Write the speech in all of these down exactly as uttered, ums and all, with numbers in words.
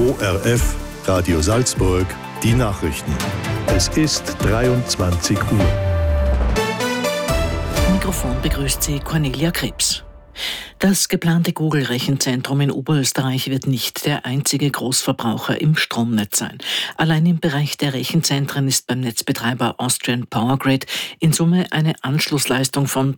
O R F, Radio Salzburg, die Nachrichten. Es ist dreiundzwanzig Uhr. Mikrofon begrüßt Sie Cornelia Krebs. Das geplante Google-Rechenzentrum in Oberösterreich wird nicht der einzige Großverbraucher im Stromnetz sein. Allein im Bereich der Rechenzentren ist beim Netzbetreiber Austrian Power Grid in Summe eine Anschlussleistung von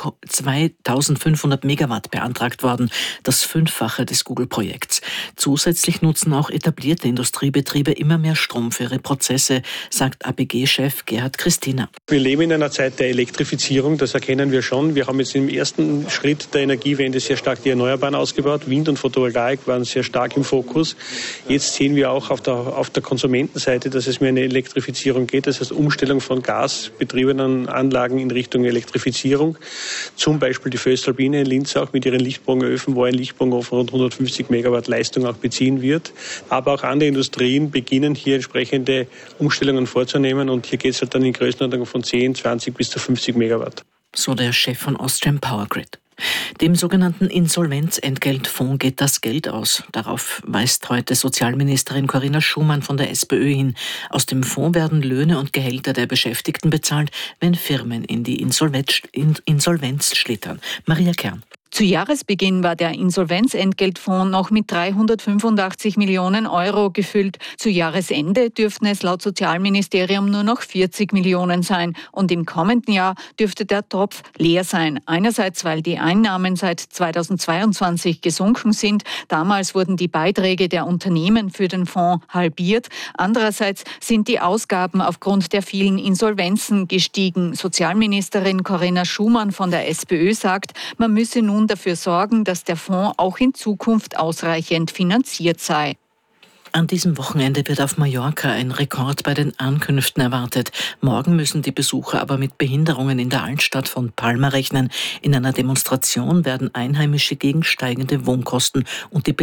zweitausendfünfhundert Megawatt beantragt worden, das Fünffache des Google-Projekts. Zusätzlich nutzen auch etablierte Industriebetriebe immer mehr Strom für ihre Prozesse, sagt A B G-Chef Gerhard Christina. Wir leben in einer Zeit der Elektrifizierung, das erkennen wir schon. Wir haben jetzt im ersten Schritt der Energiewende sehr stark die Erneuerbaren ausgebaut. Wind und Photovoltaik waren sehr stark im Fokus. Jetzt sehen wir auch auf der, auf der Konsumentenseite, dass es mehr eine Elektrifizierung geht. Das heißt Umstellung von gasbetriebenen Anlagen in Richtung Elektrifizierung. Zum Beispiel die Voestalpine in Linz auch mit ihren Lichtbogenöfen, wo ein Lichtbogenofen rund hundertfünfzig Megawatt Leistung auch beziehen wird. Aber auch andere Industrien beginnen hier entsprechende Umstellungen vorzunehmen. Und hier geht es halt dann in Größenordnung von zehn, zwanzig bis zu fünfzig Megawatt. So der Chef von Austrian Power Grid. Dem sogenannten Insolvenzentgeltfonds geht das Geld aus. Darauf weist heute Sozialministerin Corinna Schumann von der SPÖ hin. Aus dem Fonds werden Löhne und Gehälter der Beschäftigten bezahlt, wenn Firmen in die Insolvenz, in Insolvenz schlittern. Maria Kern. Zu Jahresbeginn war der Insolvenzentgeltfonds noch mit dreihundertfünfundachtzig Millionen Euro gefüllt. Zu Jahresende dürften es laut Sozialministerium nur noch vierzig Millionen sein. Und im kommenden Jahr dürfte der Topf leer sein. Einerseits, weil die Einnahmen seit zweitausendzweiundzwanzig gesunken sind. Damals wurden die Beiträge der Unternehmen für den Fonds halbiert. Andererseits sind die Ausgaben aufgrund der vielen Insolvenzen gestiegen. Sozialministerin Corinna Schumann von der SPÖ sagt, man müsse nun dafür sorgen, dass der Fonds auch in Zukunft ausreichend finanziert sei. An diesem Wochenende wird auf Mallorca ein Rekord bei den Ankünften erwartet. Morgen müssen die Besucher aber mit Behinderungen in der Altstadt von Palma rechnen. In einer Demonstration werden Einheimische gegen steigende Wohnkosten und die